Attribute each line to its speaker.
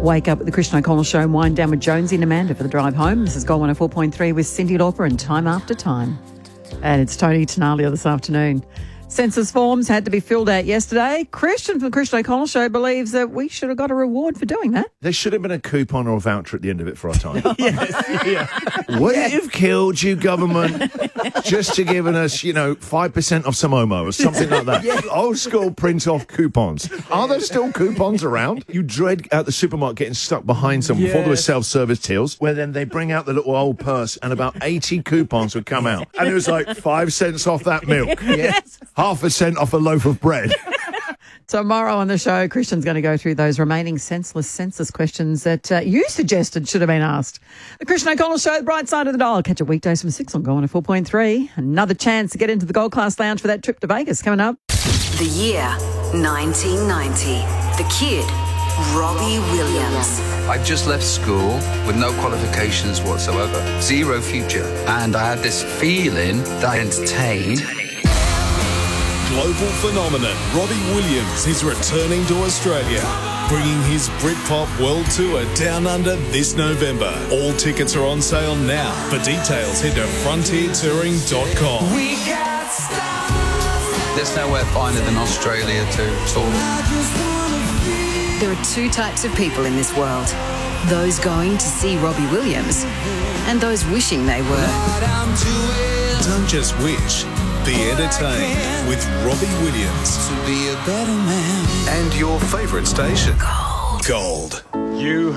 Speaker 1: Wake up with the Christian O'Connell Show and wind down with Jonesy and Amanda for the drive home. This is Gold 104.3 with Cyndi Lauper and Time After Time. And it's Tony Tenalia this afternoon. Census forms had to be filled out yesterday. Christian from the Christian O'Connell Show believes that we should have got a reward for doing that.
Speaker 2: There should have been a coupon or a voucher at the end of it for our time.
Speaker 1: Yes.
Speaker 2: Would it have killed you, government, just to giving us, 5% off some Omo or something like that? Old school print-off coupons. Are there still coupons around? You dread at the supermarket getting stuck behind someone before there were self-service tills, where then they bring out the little old purse and about 80 coupons would come out. And it was like 5 cents off that milk.
Speaker 1: Yes.
Speaker 2: 0.5% off a loaf of bread.
Speaker 1: Tomorrow on the show, Christian's going to go through those remaining senseless census questions that you suggested should have been asked. The Christian O'Connell Show, the bright side of the dial. Catch it weekdays from 6 on Go on 4.3. Another chance to get into the Gold Class Lounge for that trip to Vegas coming up.
Speaker 3: The year 1990. The kid, Robbie Williams.
Speaker 4: I just left school with no qualifications whatsoever, zero future, and I had this feeling that I entertained.
Speaker 5: Global phenomenon Robbie Williams is returning to Australia, bringing his Britpop World Tour down under this November. All tickets are on sale now. For details, head to frontiertouring.com.
Speaker 4: There's nowhere finer than Australia to tour.
Speaker 3: There are two types of people in this world. Those going to see Robbie Williams and those wishing they were.
Speaker 5: Don't just wish. Be entertained with Robbie Williams.
Speaker 6: To be a better man.
Speaker 5: And your favourite station.
Speaker 3: Gold.
Speaker 5: Gold.
Speaker 2: You